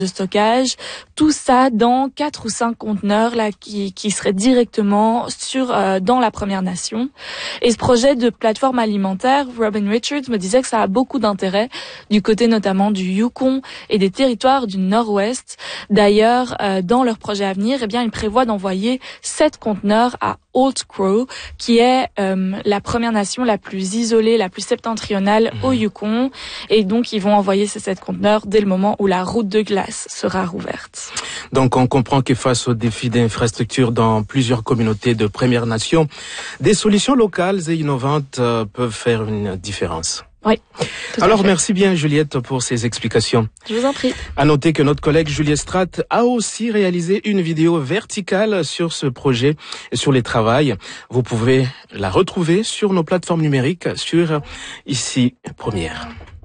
de stockage, tout ça dans 4 ou 5 conteneurs là qui seraient directement dans la Première Nation. Et ce projet de plateforme alimentaire, Robin Richards me disait que ça a beaucoup d'intérêt du côté notamment du Yukon et des territoires du Nord-Ouest. D'ailleurs, dans leur projet à venir, ils prévoient d'envoyer 7 conteneurs à Old Crow, qui est la Première Nation la plus isolée, la plus septentrionale au Yukon. Et donc, ils vont envoyer ces 7 conteneurs dès le moment où la route de glace sera rouverte. Donc, on comprend que face aux défis d'infrastructure dans plusieurs communautés de Première Nation, des solutions locales et innovantes peuvent faire une différence. Oui. Alors, merci bien, Juliette, pour ces explications. Je vous en prie. À noter que notre collègue Juliette Stratt a aussi réalisé une vidéo verticale sur ce projet et sur les travaux. Vous pouvez la retrouver sur nos plateformes numériques sur Ici Première.